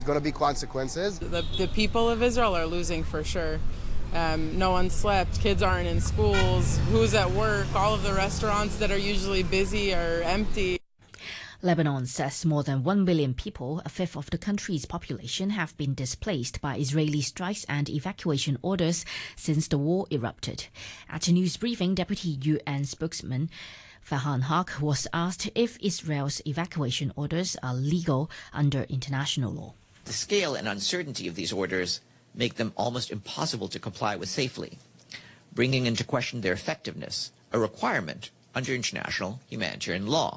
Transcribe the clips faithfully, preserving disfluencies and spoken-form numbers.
going to be consequences. The, the people of Israel are losing for sure. Um, no one slept, kids aren't in schools, who's at work, all of the restaurants that are usually busy are empty. Lebanon says more than one billion people, a fifth of the country's population, have been displaced by Israeli strikes and evacuation orders since the war erupted. At a news briefing, Deputy U N spokesman Farhan Haq was asked if Israel's evacuation orders are legal under international law. The scale and uncertainty of these orders make them almost impossible to comply with safely, bringing into question their effectiveness, a requirement under international humanitarian law.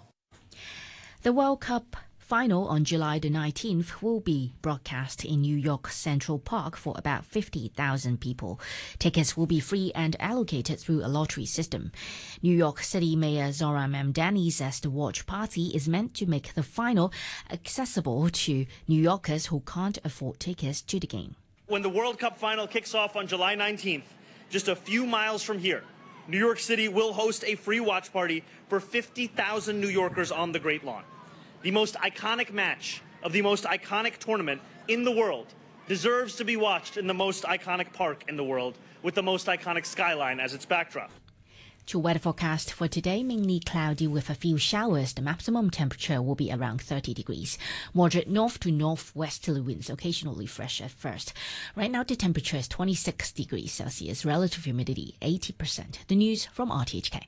The World Cup final on July the nineteenth will be broadcast in New York Central Park for about fifty thousand people. Tickets will be free and allocated through a lottery system. New York City Mayor Zohran Mamdani says the watch party is meant to make the final accessible to New Yorkers who can't afford tickets to the game. When the World Cup final kicks off on July nineteenth, just a few miles from here, New York City will host a free watch party for fifty thousand New Yorkers on the Great Lawn. The most iconic match of the most iconic tournament in the world deserves to be watched in the most iconic park in the world with the most iconic skyline as its backdrop. To weather forecast for today, mainly cloudy with a few showers. The maximum temperature will be around thirty degrees. Moderate north to northwesterly winds, occasionally fresh at first. Right now the temperature is twenty-six degrees Celsius, relative humidity eighty percent. The news from R T H K.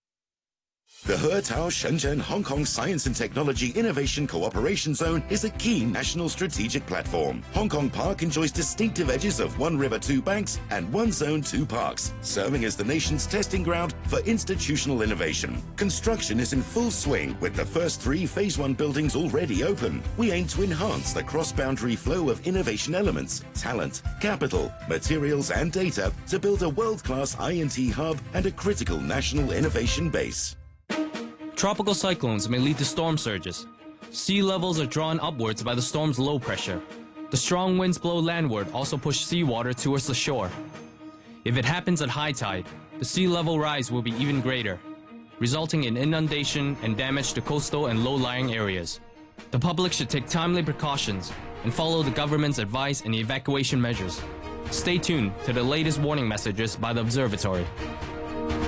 The Hetao Shenzhen Hong Kong Science and Technology Innovation Cooperation Zone is a key national strategic platform. Hong Kong Park enjoys distinctive edges of one river, two banks, and one zone, two parks, serving as the nation's testing ground for institutional innovation. Construction is in full swing with the first three Phase one buildings already open. We aim to enhance the cross-boundary flow of innovation elements, talent, capital, materials, and data to build a world-class I and T hub and a critical national innovation base. Tropical cyclones may lead to storm surges. Sea levels are drawn upwards by the storm's low pressure. The strong winds blow landward also push seawater towards the shore. If it happens at high tide, the sea level rise will be even greater, resulting in inundation and damage to coastal and low-lying areas. The public should take timely precautions and follow the government's advice and evacuation measures. Stay tuned to the latest warning messages by the observatory.